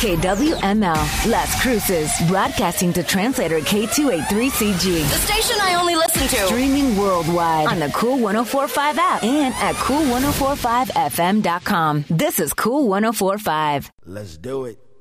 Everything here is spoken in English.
KWML, Las Cruces, broadcasting to translator K283CG. The station I only listen to. Streaming worldwide on the Cool 104.5 app and at cool1045fm.com. This is Cool 104.5. Let's do it.